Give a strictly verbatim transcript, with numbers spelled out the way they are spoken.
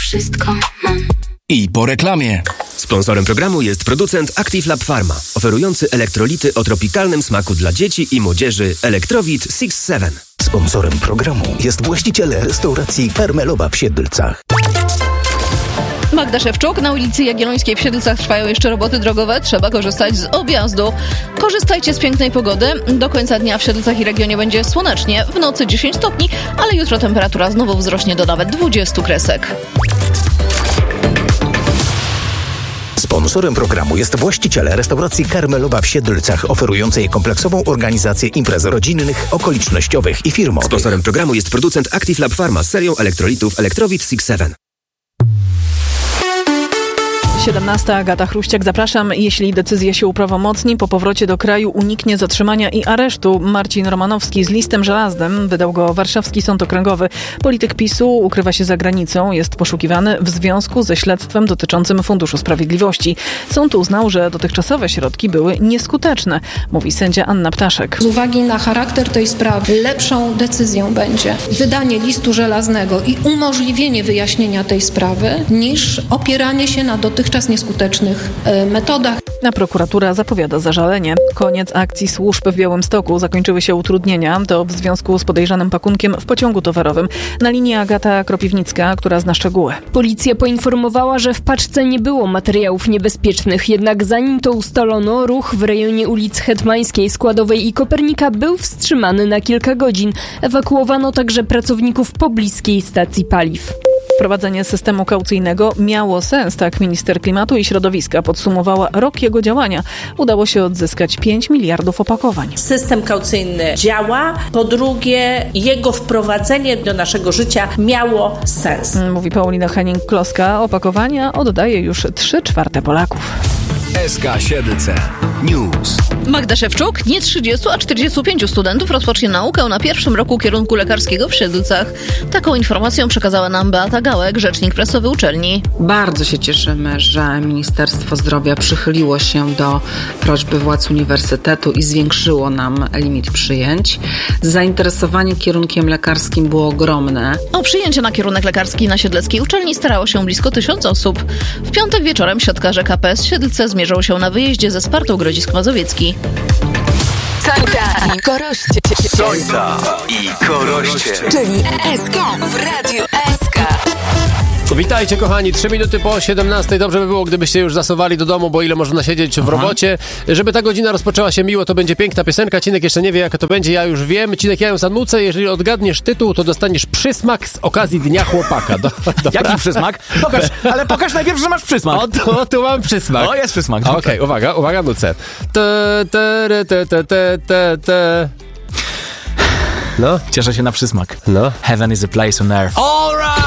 wszystko mam. I po reklamie. Sponsorem programu jest producent Active Lab Pharma, oferujący elektrolity o tropikalnym smaku dla dzieci i młodzieży Electrowit six seven. Sponsorem programu jest właściciel restauracji Karmelowa w Siedlcach. Magda Szewczuk. Na ulicy Jagiellońskiej w Siedlcach trwają jeszcze roboty drogowe. Trzeba korzystać z objazdu. Korzystajcie z pięknej pogody. Do końca dnia w Siedlcach i regionie będzie słonecznie. W nocy dziesięć stopni, ale jutro temperatura znowu wzrośnie do nawet dwadzieścia kresek. Sponsorem programu jest właściciel restauracji Karmelowa w Siedlcach, oferującej kompleksową organizację imprez rodzinnych, okolicznościowych i firmowych. Sponsorem programu jest producent Active Lab Pharma z serią elektrolitów Electrowit six seven. siedemnasta. Agata Chruściak. Zapraszam. Jeśli decyzja się uprawomocni, po powrocie do kraju uniknie zatrzymania i aresztu. Marcin Romanowski z listem żelaznym. Wydał go Warszawski Sąd Okręgowy. Polityk PiSu ukrywa się za granicą. Jest poszukiwany w związku ze śledztwem dotyczącym Funduszu Sprawiedliwości. Sąd uznał, że dotychczasowe środki były nieskuteczne, mówi sędzia Anna Ptaszek. Z uwagi na charakter tej sprawy lepszą decyzją będzie wydanie listu żelaznego i umożliwienie wyjaśnienia tej sprawy, niż opieranie się na dotychczas nieskutecznych y, metodach. Na prokuratura zapowiada zażalenie. Koniec akcji służb w Białymstoku. Zakończyły się utrudnienia. To w związku z podejrzanym pakunkiem w pociągu towarowym. Na linii Agata Kropiwnicka, która zna szczegóły. Policja poinformowała, że w paczce nie było materiałów niebezpiecznych. Jednak zanim to ustalono, ruch w rejonie ulic Hetmańskiej, Składowej i Kopernika był wstrzymany na kilka godzin. Ewakuowano także pracowników pobliskiej stacji paliw. Wprowadzenie systemu kaucyjnego miało sens, tak minister klimatu i środowiska podsumowała rok jego działania. Udało się odzyskać pięć miliardów opakowań. System kaucyjny działa. Po drugie, jego wprowadzenie do naszego życia miało sens. Mówi Paulina Henning-Kloska. Opakowania oddaje już trzy czwarte Polaków. S K Siedlce News. Magda Szewczuk. Nie trzydziestu, a czterdziestu pięciu studentów rozpocznie naukę na pierwszym roku kierunku lekarskiego w Siedlcach. Taką informację przekazała nam Beata Gałek, rzecznik prasowy uczelni. Bardzo się cieszymy, że Ministerstwo Zdrowia przychyliło się do prośby władz uniwersytetu i zwiększyło nam limit przyjęć. Zainteresowanie kierunkiem lekarskim było ogromne. O przyjęcie na kierunek lekarski na siedleckiej uczelni starało się blisko tysiąc osób. W piątek wieczorem siatkarze K P S Siedlce zmierzą się na wyjeździe ze Spartą Grodzisk Mazowiecki. Sońca i Koroście. Sońca i Koroście. Czyli S K w Radiu S K. Witajcie kochani, trzy minuty po siedemnastej. Dobrze by było, gdybyście już zasuwali do domu, bo ile można siedzieć w Aha. robocie. Żeby ta godzina rozpoczęła się miło, to będzie piękna piosenka. Cinek jeszcze nie wie, jaka to będzie, ja już wiem. Cinek, ja ją zanucę. Jeżeli odgadniesz tytuł, to dostaniesz przysmak z okazji Dnia Chłopaka. Do, Jaki przysmak? Pokaż, ale pokaż najpierw, że masz przysmak. O, tu, tu mam przysmak. O, jest przysmak. Okej, okay, uwaga, uwaga, nucę. Te, te, te, te, te, te, te. No. Cieszę się na przysmak. No. Heaven is a place on earth. All right!